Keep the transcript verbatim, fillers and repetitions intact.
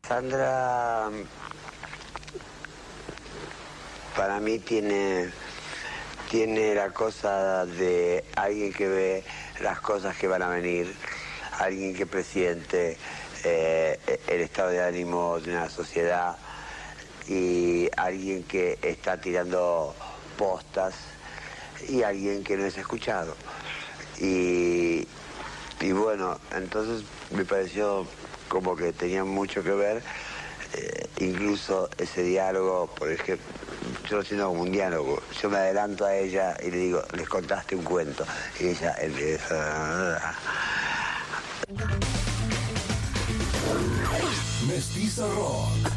Sandra, para mí tiene, tiene la cosa de alguien que ve las cosas que van a venir, alguien que presiente eh, el estado de ánimo de una sociedad y alguien que está tirando postas y alguien que no es escuchado. Y, y bueno, entonces me pareció como que tenía mucho que ver, eh, incluso ese diálogo, por ejemplo, yo lo siento como un diálogo, yo me adelanto a ella y le digo, les contaste un cuento, y ella empieza... Mestiza Rock.